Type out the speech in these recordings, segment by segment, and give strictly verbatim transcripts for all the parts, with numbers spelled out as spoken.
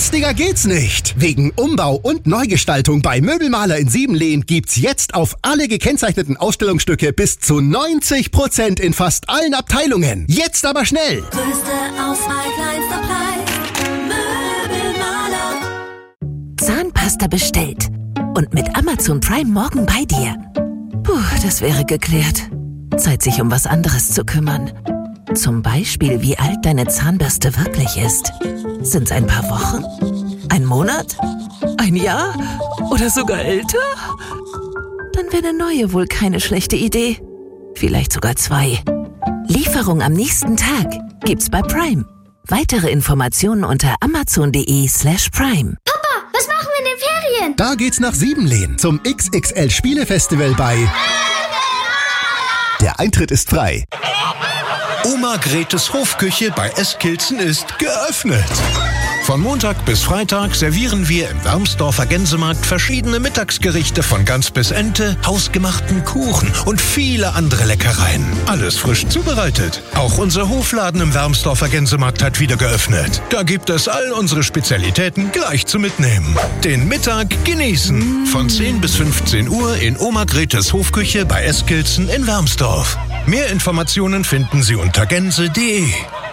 Günstiger geht's nicht. Wegen Umbau und Neugestaltung bei Möbelmaler in Siebenlehn gibt's jetzt auf alle gekennzeichneten Ausstellungsstücke bis zu neunzig Prozent in fast allen Abteilungen. Jetzt aber schnell! Größte Auswahl, kleinster Preis. Möbelmaler. Zahnpasta bestellt. Und mit Amazon Prime morgen bei dir. Puh, das wäre geklärt. Zeit, sich um was anderes zu kümmern. Zum Beispiel, wie alt deine Zahnbürste wirklich ist. Sind's ein paar Wochen? Ein Monat? Ein Jahr? Oder sogar älter? Dann wäre eine neue wohl keine schlechte Idee. Vielleicht sogar zwei. Lieferung am nächsten Tag gibt's bei Prime. Weitere Informationen unter amazon.de slash Prime. Papa, was machen wir in den Ferien? Da geht's nach Siebenlehn zum X X L Spielefestival bei... Der Eintritt ist frei. Oma Gretes Hofküche bei Eskilzen ist geöffnet. Von Montag bis Freitag servieren wir im Wermsdorfer Gänsemarkt verschiedene Mittagsgerichte von Gans bis Ente, hausgemachten Kuchen und viele andere Leckereien. Alles frisch zubereitet. Auch unser Hofladen im Wermsdorfer Gänsemarkt hat wieder geöffnet. Da gibt es all unsere Spezialitäten gleich zu mitnehmen. Den Mittag genießen. Von zehn bis fünfzehn Uhr in Oma Gretes Hofküche bei Eskilzen in Wermsdorf. Mehr Informationen finden Sie unter gänse punkt de.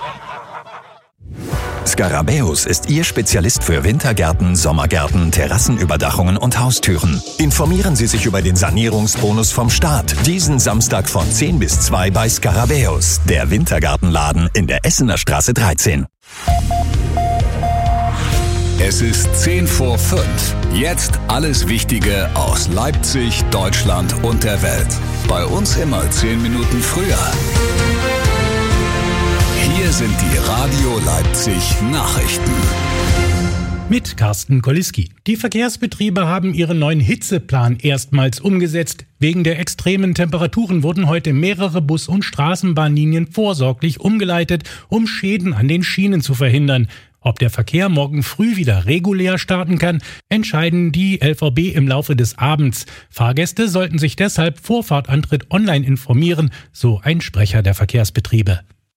Scarabäus ist Ihr Spezialist für Wintergärten, Sommergärten, Terrassenüberdachungen und Haustüren. Informieren Sie sich über den Sanierungsbonus vom Staat. Diesen Samstag von zehn bis zwei bei Scarabäus, der Wintergartenladen in der Essener Straße dreizehn. Es ist zehn vor fünf. Jetzt alles Wichtige aus Leipzig, Deutschland und der Welt. Bei uns immer zehn Minuten früher. Hier sind die Radio Leipzig Nachrichten. Mit Carsten Koliski. Die Verkehrsbetriebe haben ihren neuen Hitzeplan erstmals umgesetzt. Wegen der extremen Temperaturen wurden heute mehrere Bus- und Straßenbahnlinien vorsorglich umgeleitet, um Schäden an den Schienen zu verhindern. Ob der Verkehr morgen früh wieder regulär starten kann, entscheiden die L V B im Laufe des Abends. Fahrgäste sollten sich deshalb vor Fahrtantritt online informieren, so ein Sprecher der Verkehrsbetriebe.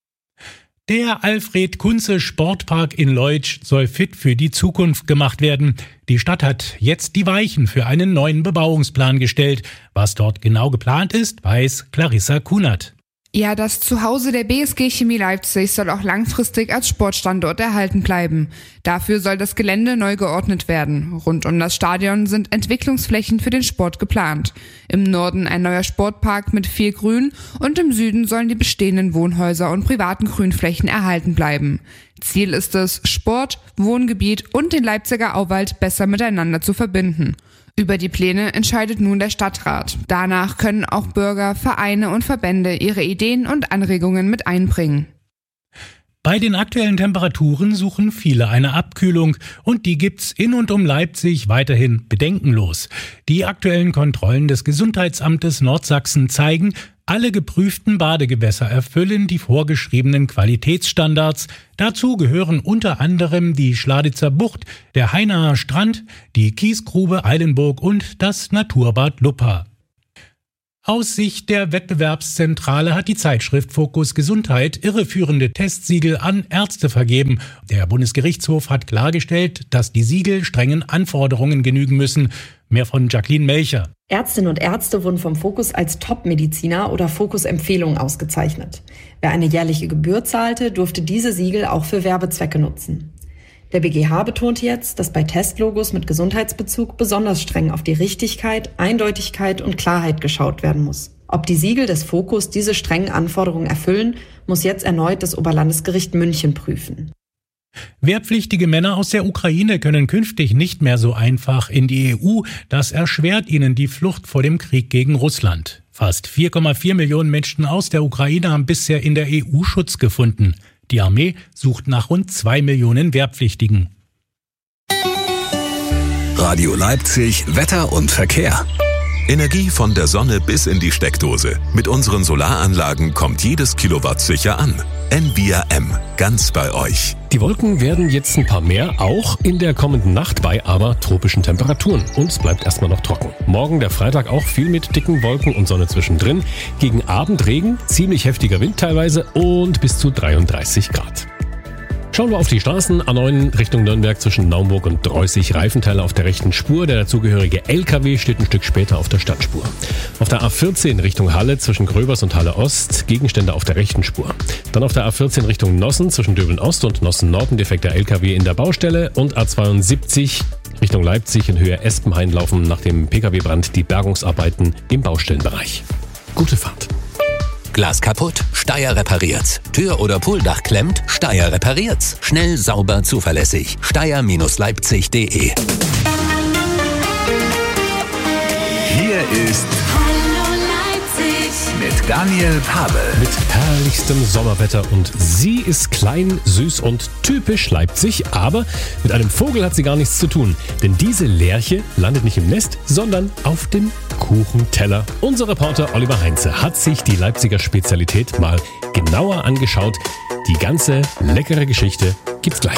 Der Alfred-Kunze-Sportpark in Leutsch soll fit für die Zukunft gemacht werden. Die Stadt hat jetzt die Weichen für einen neuen Bebauungsplan gestellt. Was dort genau geplant ist, weiß Clarissa Kunert. Ja, das Zuhause der B S G Chemie Leipzig soll auch langfristig als Sportstandort erhalten bleiben. Dafür soll das Gelände neu geordnet werden. Rund um das Stadion sind Entwicklungsflächen für den Sport geplant. Im Norden ein neuer Sportpark mit viel Grün und im Süden sollen die bestehenden Wohnhäuser und privaten Grünflächen erhalten bleiben. Ziel ist es, Sport, Wohngebiet und den Leipziger Auwald besser miteinander zu verbinden. Über die Pläne entscheidet nun der Stadtrat. Danach können auch Bürger, Vereine und Verbände ihre Ideen und Anregungen mit einbringen. Bei den aktuellen Temperaturen suchen viele eine Abkühlung und die gibt's in und um Leipzig weiterhin bedenkenlos. Die aktuellen Kontrollen des Gesundheitsamtes Nordsachsen zeigen, alle geprüften Badegewässer erfüllen die vorgeschriebenen Qualitätsstandards. Dazu gehören unter anderem die Schladitzer Bucht, der Hainaer Strand, die Kiesgrube Eilenburg und das Naturbad Luppa. Aus Sicht der Wettbewerbszentrale hat die Zeitschrift Fokus Gesundheit irreführende Testsiegel an Ärzte vergeben. Der Bundesgerichtshof hat klargestellt, dass die Siegel strengen Anforderungen genügen müssen. Mehr von Jacqueline Melcher. Ärztinnen und Ärzte wurden vom Fokus als Top-Mediziner oder Fokus-Empfehlung ausgezeichnet. Wer eine jährliche Gebühr zahlte, durfte diese Siegel auch für Werbezwecke nutzen. Der B G H betonte jetzt, dass bei Testlogos mit Gesundheitsbezug besonders streng auf die Richtigkeit, Eindeutigkeit und Klarheit geschaut werden muss. Ob die Siegel des Fokus diese strengen Anforderungen erfüllen, muss jetzt erneut das Oberlandesgericht München prüfen. Wehrpflichtige Männer aus der Ukraine können künftig nicht mehr so einfach in die E U. Das erschwert ihnen die Flucht vor dem Krieg gegen Russland. Fast vier Komma vier Millionen Menschen aus der Ukraine haben bisher in der E U Schutz gefunden. Die Armee sucht nach rund zwei Millionen Wehrpflichtigen. Radio Leipzig, Wetter und Verkehr. Energie von der Sonne bis in die Steckdose. Mit unseren Solaranlagen kommt jedes Kilowatt sicher an. N V I A M, ganz bei euch. Die Wolken werden jetzt ein paar mehr, auch in der kommenden Nacht bei aber tropischen Temperaturen. Und es bleibt erstmal noch trocken. Morgen der Freitag auch viel mit dicken Wolken und Sonne zwischendrin. Gegen Abend Regen, ziemlich heftiger Wind teilweise und bis zu dreiunddreißig Grad. Schauen wir auf die Straßen. A neun Richtung Nürnberg zwischen Naumburg und Dreußig. Reifenteile auf der rechten Spur. Der dazugehörige L K W steht ein Stück später auf der Stadtspur. Auf der A vierzehn Richtung Halle zwischen Gröbers und Halle Ost. Gegenstände auf der rechten Spur. Dann auf der A vierzehn Richtung Nossen zwischen Döbeln Ost und Nossen Nord. Ein defekter L K W in der Baustelle. Und A zweiundsiebzig Richtung Leipzig in Höhe Espenhain laufen nach dem P K W-Brand die Bergungsarbeiten im Baustellenbereich. Gute Fahrt. Glas kaputt? Steyr repariert's. Tür oder Pooldach klemmt? Steyr repariert's. Schnell, sauber, zuverlässig. Steyr Leipzig punkt de. Hier ist Hallo Leipzig mit Daniel Pavel. Mit herrlichstem Sommerwetter und sie ist klein, süß und typisch Leipzig, aber mit einem Vogel hat sie gar nichts zu tun. Denn diese Lerche landet nicht im Nest, sondern auf dem Kuchenteller. Unser Reporter Oliver Heinze hat sich die Leipziger Spezialität mal genauer angeschaut. Die ganze leckere Geschichte gibt's gleich.